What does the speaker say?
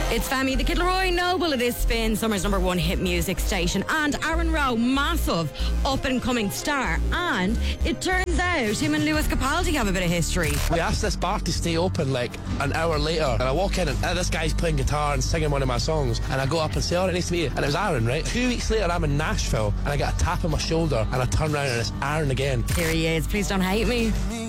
It's Femi, the Kid Leroy Noble. It is Spin, Summer's #1 hit music station. And Aaron Rowe, massive up-and-coming star. And it turns out him and Lewis Capaldi have a bit of history. We asked this bar to stay open like an hour later, and I walk in and this guy's playing guitar and singing one of my songs, and I go up and say, "Oh, nice to meet you." And it was Aaron, right? 2 weeks later, I'm in Nashville, and I get a tap on my shoulder, and I turn around and it's Aaron again. Here he is. Please don't hate me.